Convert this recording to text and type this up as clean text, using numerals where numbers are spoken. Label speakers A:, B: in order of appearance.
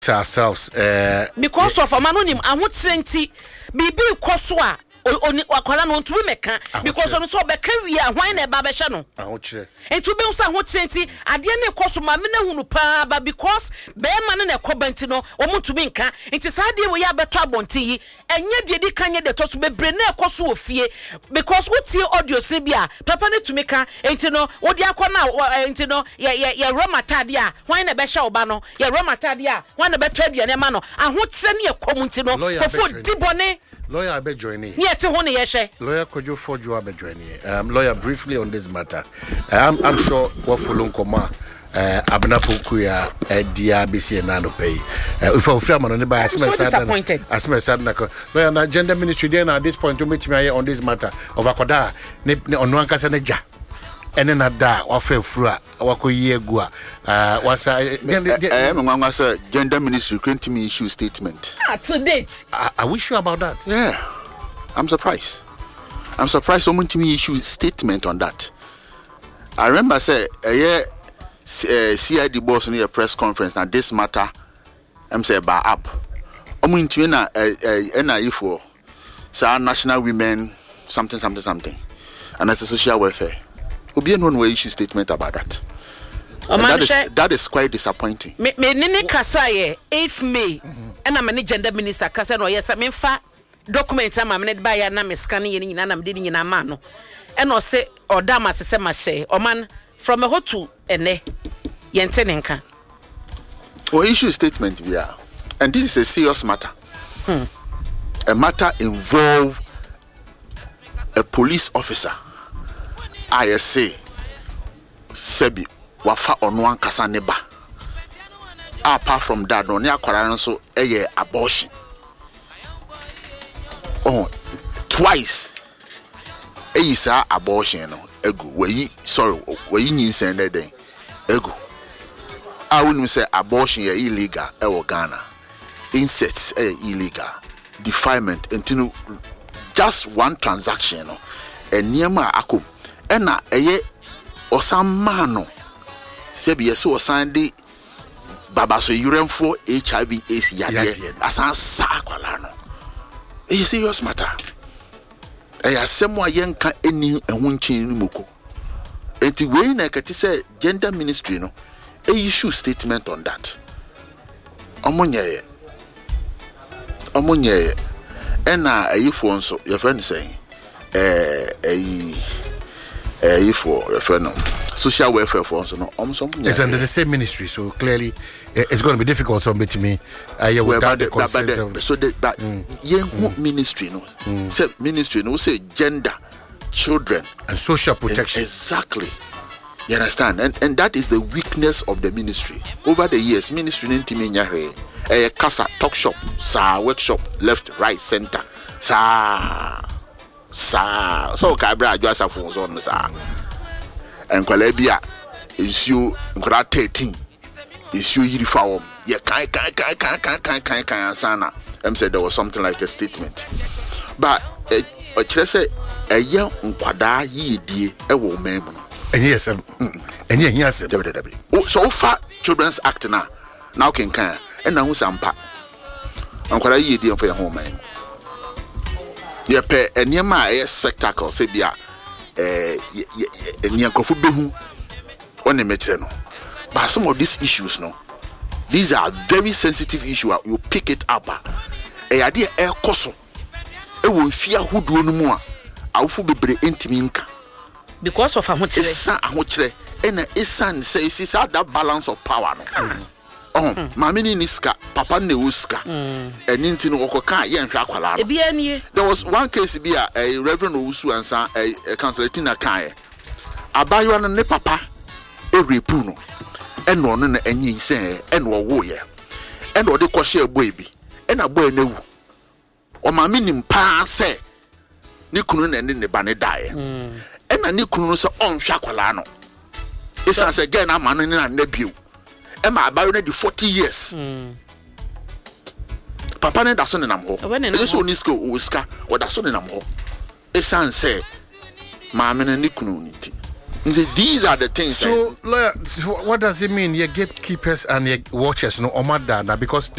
A: ourselves
B: because of anonym ahotrenti bibi koswa oni akwala no ntumi meka because on so beka wi a hwan na eba be hye no
A: ahokyere
B: entu be nso ahotrenti ade na ekoso ma me na hunu pa ba because be ma na ekobanti no omutumi nka enti saade we ya beto abonti yi enye de di kanye de toso bebre na ekoso ofie because wotie audio se bia papa na tumi ka enti no wodi akona enti no ye romatade a hwan na be hye oba no ye romatade a hwan na beto aduane ma no ahokyere ne ekomunti no kofo dibone.
A: Lawyer, I bet joining.
B: Lawyer
A: Kojo Fojo, I bet joining. Lawyer, briefly on this matter. I'm sure what Fulun Koma, Abnapo Kuya, DRBC and Nano Pay. If I'm Flaman on the buy, as my son, lawyer, na gender ministry, then at this point to meet me on this matter of Akoda, on one Casaneja. And then at that, or fell through Wako Yegua. Was
C: I gender ministry came to me issue statement.
B: To date.
A: Are we sure about that?
C: Yeah. I'm surprised. Someone to me issue statement on that. I remember say CID boss in a press conference and this matter I'm say by up. I'm in China for national women something. And that's a social welfare. Will be one way issue statement about that. That is quite disappointing.
B: Me nene kasaye 8th May and I'm a gender minister kasa no yes I mean fa documents am amene ba ya na me scan ye nyina na me de nyina ma no e no se odama se ma she o man from a hotu ene ye ntene nka
C: or issue statement we are, and this is a serious matter. A matter involve a police officer. I say Sebi wafa onwan kasa neba. Apart from that, no near Koran so abortion. Oh, twice. Isa abortion no egu. We you send that day. Egu. I wouldn't say abortion is illegal in Ghana. Incest is illegal. Defilement until just one transaction no. And niema akum. Ena osamano sebi yeso osande baba so uremfo HIV AIDS yade asan sa akwala no e serious matter e asemo ayenka eni ehunchin ni moko enti we na kati say gender ministry no e issue statement on that omonye ena ayifo nso your friend saying for referendum social welfare for us no
A: it's under the same ministry, so clearly it's going to be difficult to meet me
C: ministry no say ministry no say gender, children
A: and social protection.
C: Exactly, you understand, and that is the weakness of the ministry over the years. Ministry ntimi nyahwe kasa talk shop workshop left right center so kabra adwasa fon so no sa enkwala bia issue enkwala 13 issue yiri fawom ye kan sana said there was something like a statement but kire say eye nkwada yidie e wo mem no
A: yes
C: so far Children's Act now can and na hu sampa enkwala yidie for your home man. Yepe eniema a spectacle say bia nyankofu behu one metre no, but some of these issues no, these are very sensitive issues. You pick it up ade e koso e won fia hodo no mu a awfu bebre entimi nka
B: because of ahokyere
C: ena esan say is that balance of power no. Mami ni niska, papa ne uska. And into no okoka ye nhwa akwala no. There was one case be a Reverend Owusu ansa a councillor Tina Kai. Abayo na ne papa e repu no. Eno no na anyi se eno wo ye. Eno de kwhye boy bi. Ena boy na wu. O mami ni mpa se ni kunu na ne ba ne dae. Ena ni kunu so onhwa akwala no. Isa se gen amanu ni na nabiu. Emma about 40 years. Papa ne daso ne nam ho. Eso onisko uska o daso ne nam ho. Esan say maame ne kunu nti. These are the things.
A: So, lawyer, what does it mean? Your gatekeepers and your watchers, no, Omada, because